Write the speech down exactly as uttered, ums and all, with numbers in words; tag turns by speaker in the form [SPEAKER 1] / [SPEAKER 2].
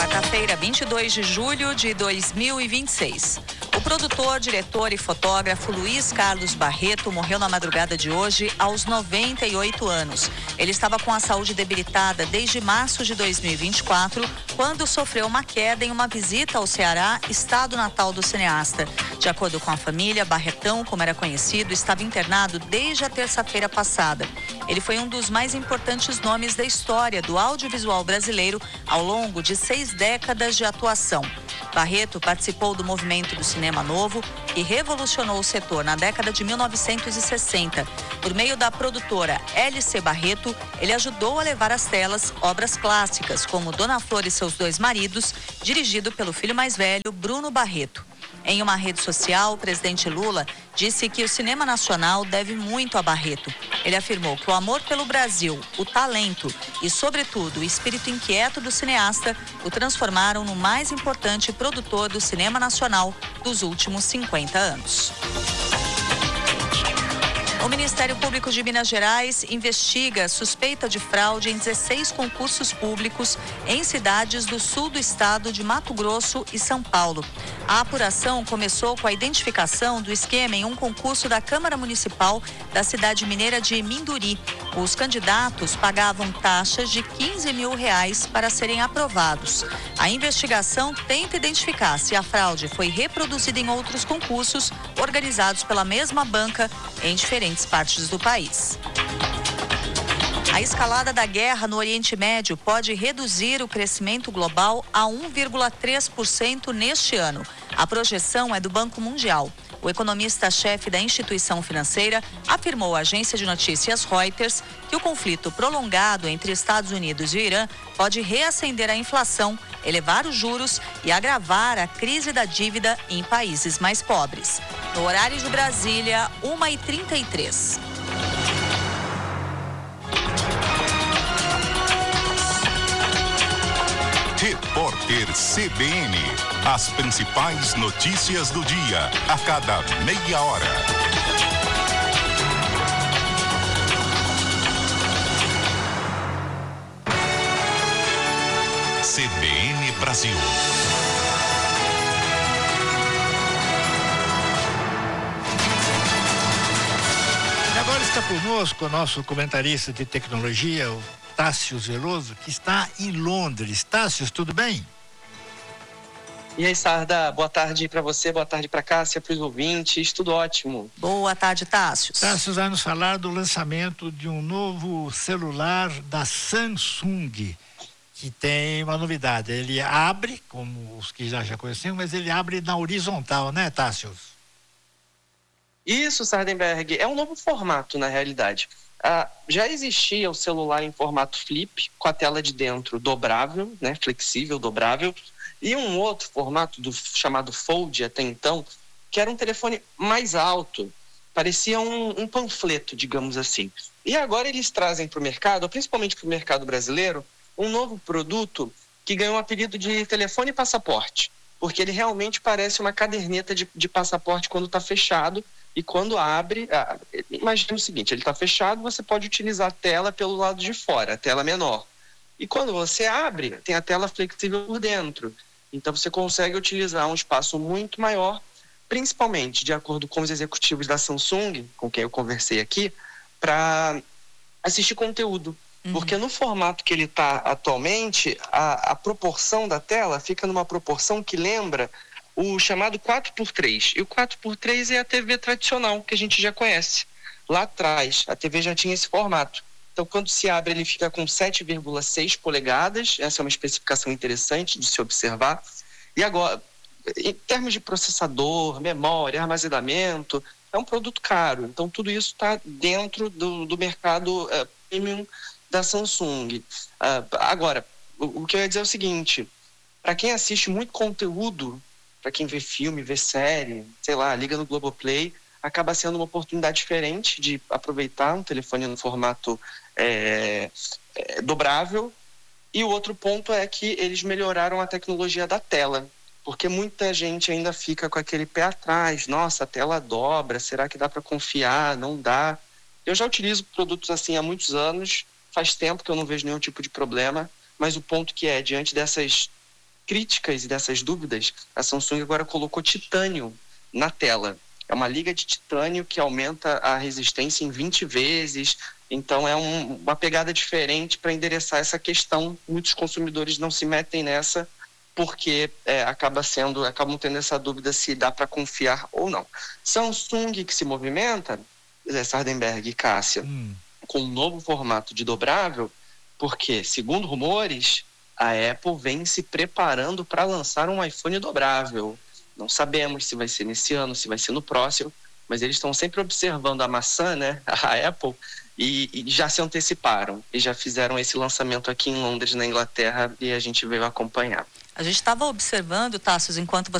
[SPEAKER 1] Quarta-feira, vinte e dois de julho de dois mil e vinte e seis. O produtor, diretor e fotógrafo Luiz Carlos Barreto morreu na madrugada de hoje aos noventa e oito anos. Ele estava com a saúde debilitada desde março de dois mil e vinte e quatro, quando sofreu uma queda em uma visita ao Ceará, estado natal do cineasta. De acordo com a família, Barretão, como era conhecido, estava internado desde a terça-feira passada. Ele foi um dos mais importantes nomes da história do audiovisual brasileiro ao longo de seis décadas de atuação. Barreto participou do movimento do cinema novo e revolucionou o setor na década de mil novecentos e sessenta. Por meio da produtora L C Barreto, ele ajudou a levar às telas obras clássicas como Dona Flor e seus dois maridos, dirigido pelo filho mais velho, Bruno Barreto. Em uma rede social, o presidente Lula disse que o cinema nacional deve muito a Barreto. Ele afirmou que o amor pelo Brasil, o talento e, sobretudo, o espírito inquieto do cineasta o transformaram no mais importante produtor do cinema nacional dos últimos cinquenta anos. O Ministério Público de Minas Gerais investiga a suspeita de fraude em dezesseis concursos públicos em cidades do sul do estado de Mato Grosso e São Paulo. A apuração começou com a identificação do esquema em um concurso da Câmara Municipal da cidade mineira de Minduri. Os candidatos pagavam taxas de quinze mil reais para serem aprovados. A investigação tenta identificar se a fraude foi reproduzida em outros concursos organizados pela mesma banca em diferentes partes do país. A escalada da guerra no Oriente Médio pode reduzir o crescimento global a um vírgula três por cento neste ano. A projeção é do Banco Mundial. O economista-chefe da instituição financeira afirmou à agência de notícias Reuters que o conflito prolongado entre Estados Unidos e o Irã pode reacender a inflação, elevar os juros e agravar a crise da dívida em países mais pobres. No horário de Brasília, uma e trinta e três.
[SPEAKER 2] Repórter C B N. As principais notícias do dia, a cada meia hora. C B N Brasil.
[SPEAKER 3] E agora está conosco o nosso comentarista de tecnologia, o Tássio Veloso, que está em Londres. Tássio, tudo bem?
[SPEAKER 4] E aí, Sarda, boa tarde para você, boa tarde para Cássia, para os ouvintes, tudo ótimo.
[SPEAKER 1] Boa tarde, Tássio.
[SPEAKER 3] Tássio vai nos falar do lançamento de um novo celular da Samsung, que tem uma novidade. Ele abre, como os que já já conheciam, mas ele abre na horizontal, né, Tássio?
[SPEAKER 4] Isso, Sardenberg, é um novo formato, na realidade. Ah, já existia o celular em formato flip, com a tela de dentro dobrável, né, flexível, dobrável, e um outro formato do, chamado Fold até então, que era um telefone mais alto, parecia um, um panfleto, digamos assim. E agora eles trazem para o mercado, principalmente para o mercado brasileiro, um novo produto que ganhou o apelido de telefone passaporte, porque ele realmente parece uma caderneta de, de passaporte quando está fechado, e quando abre, ah, imagina o seguinte, ele está fechado, você pode utilizar a tela pelo lado de fora, a tela menor. E quando você abre, tem a tela flexível por dentro. Então você consegue utilizar um espaço muito maior, principalmente, de acordo com os executivos da Samsung, com quem eu conversei aqui, para assistir conteúdo. Uhum. Porque no formato que ele está atualmente, a, a proporção da tela fica numa proporção que lembra o chamado quatro por três. E o quatro por três é a T V tradicional, que a gente já conhece. Lá atrás, a T V já tinha esse formato. Então, quando se abre, ele fica com sete vírgula seis polegadas. Essa é uma especificação interessante de se observar. E agora, em termos de processador, memória, armazenamento, é um produto caro. Então, tudo isso está dentro do, do mercado uh, premium da Samsung. Uh, agora, o, o que eu ia dizer é o seguinte, para quem assiste muito conteúdo, para quem vê filme, vê série, sei lá, liga no Globoplay, acaba sendo uma oportunidade diferente de aproveitar um telefone no formato é, é, dobrável. E o outro ponto é que eles melhoraram a tecnologia da tela, porque muita gente ainda fica com aquele pé atrás. Nossa, a tela dobra, será que dá para confiar? Não dá. Eu já utilizo produtos assim há muitos anos, faz tempo que eu não vejo nenhum tipo de problema, mas o ponto que é, diante dessas críticas e dessas dúvidas, a Samsung agora colocou titânio na tela. É uma liga de titânio que aumenta a resistência em vinte vezes. Então é um, uma pegada diferente para endereçar essa questão. Muitos consumidores não se metem nessa porque é, acaba sendo, acabam tendo essa dúvida se dá para confiar ou não. Samsung que se movimenta, Zé Sardenberg e Cássia, hum. com um novo formato de dobrável, porque, segundo rumores, a Apple vem se preparando para lançar um iPhone dobrável. Não sabemos se vai ser nesse ano, se vai ser no próximo, mas eles estão sempre observando a maçã, né, a Apple, e, e já se anteciparam. E já fizeram esse lançamento aqui em Londres, na Inglaterra, e a gente veio acompanhar.
[SPEAKER 1] A gente estava observando, Tassos, enquanto você